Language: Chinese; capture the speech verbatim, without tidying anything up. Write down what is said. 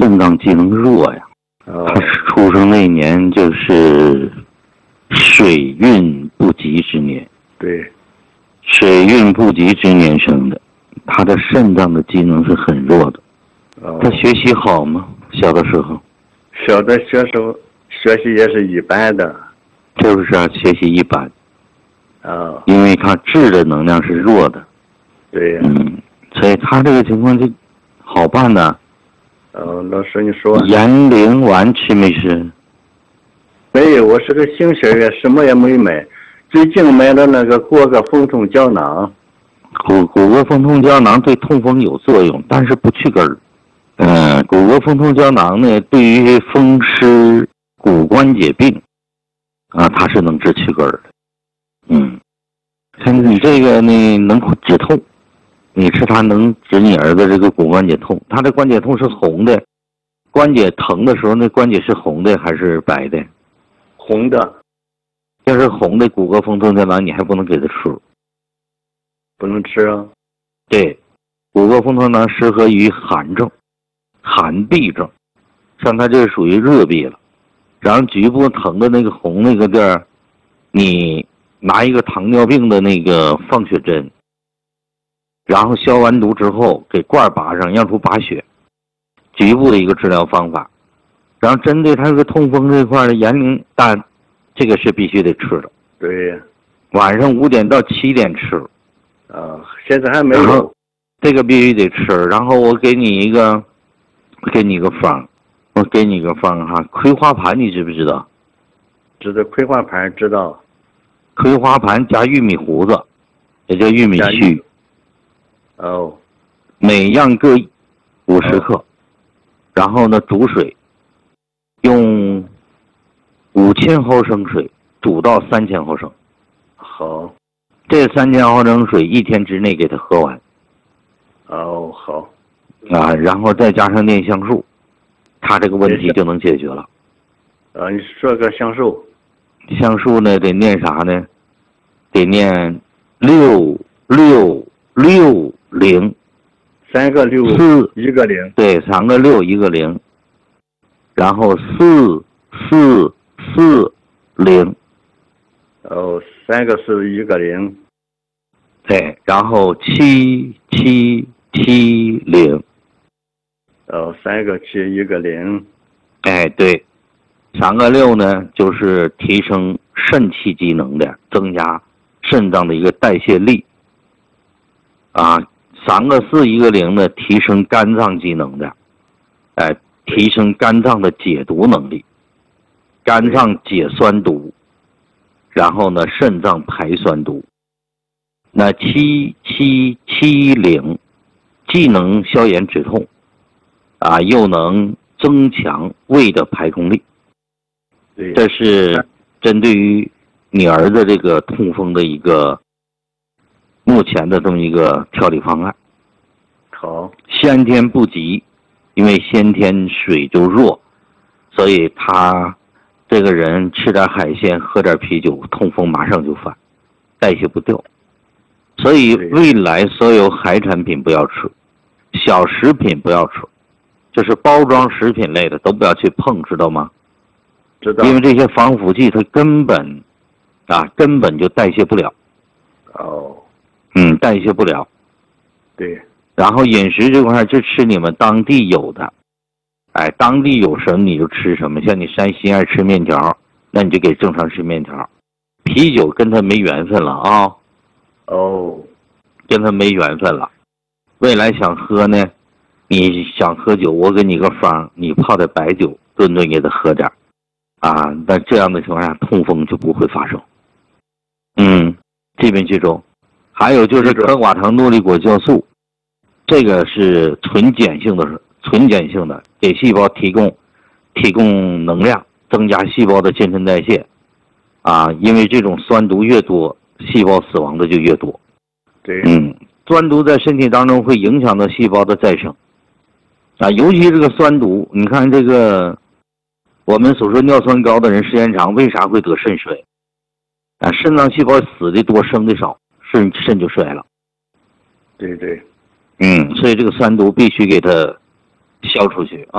肾脏机能弱呀。 哦， 他出生那年就是水运不及之年， 对， 水运不及之年生的，他的肾脏的机能是很弱的。 哦， 他学习好吗？小的时候？ 小的学时候学习也是一般的。 就是啊，学习一般。 哦， 因为他智的能量是弱的。 对呀。 嗯，所以他这个情况就好办呢。 哦，老师你说。 延龄丸吃没吃？ 没有，我是个新学员，什么也没买。最近买了那个骨骼风痛胶囊。 骨骨骼风痛胶囊对痛风有作用，但是不去根儿。嗯，骨骼风痛胶囊呢，对于风湿骨关节病啊，它是能治去根儿的。嗯，看你这个呢能止痛，你吃它能止你儿子这个骨关节痛。他的关节痛是红的，关节疼的时候那关节是红的还是白的？ 红的。 要是红的骨骼风痛胶囊，你还不能给他吃。 不能吃啊？ 对，骨骼风痛胶囊适合于寒症、寒痹症，像他这属于热痹了。然后局部疼的那个红那个地儿，你拿一个糖尿病的那个放血针，然后消完毒之后给罐拔上，让出拔血，局部的一个治疗方法。然后针对他这个痛风这块的延龄丹，这个是必须得吃的。 对， 晚上五点到七点吃。 啊，现在还没有。 这个必须得吃。然后我给你一个，给你一个方，我给你一个方哈。葵花盘你知不知道？ 知道葵花盘知道。 葵花盘加玉米糊子，也叫玉米须。 哦。 每样各五十克， 哦， 然后呢煮水，用五千毫升水煮到三千毫升。 好。 这三千毫升水一天之内给它喝完。 哦，好。 啊，然后再加上念橡树，他这个问题就能解决了。 啊，你说个橡树。 橡树呢得念啥呢？得念六六六零。 三个六， 四一个零。 对，三个六一个零，然后四四四零。 哦，三个是一个零。 对，然后七七七零。 哦，三个七一个零。 哎，对，三个六呢，就是提升肾气机能的，增加肾脏的一个代谢力。啊，三个四一个零呢，提升肝脏机能的，哎，提升肝脏的解毒能力，肝脏解酸毒，然后呢，肾脏排酸毒。那七七七零，既能消炎止痛，啊，又能增强胃的排空力。 对， 这是针对于你儿子这个痛风的一个目前的这么一个调理方案。 好。 先天不及，因为先天水就弱，所以他这个人吃点海鲜，喝点啤酒，痛风马上就犯，代谢不掉。所以未来所有海产品不要吃，小食品不要吃，就是包装食品类的都不要去碰，知道吗？ 知道。 因为这些防腐剂它根本啊根本就代谢不了。 哦。 嗯，代谢不了。 对。 然后饮食这块就吃你们当地有的，哎，当地有什么你就吃什么。像你山西爱吃面条，那你就给正常吃面条。啤酒跟他没缘分了啊。 哦。 跟他没缘分了。未来想喝呢，你想喝酒，我给你个方，你泡的白酒，顿顿给他喝点啊。那这样的情况下，痛风就不会发生。嗯，这边记住。还有就是可寡糖诺丽果酵素，这个是纯碱性的，纯碱性的，给细胞提供提供能量，增加细胞的新陈代谢。啊，因为这种酸毒越多，细胞死亡的就越多。 对。 嗯，酸毒在身体当中会影响到细胞的再生。啊，尤其这个酸毒，你看这个我们所说尿酸高的人时间长，为啥会得肾衰？啊，肾脏细胞死的多，生的少，肾肾就衰了。 对对。 嗯，所以这个酸毒必须给它消出去啊。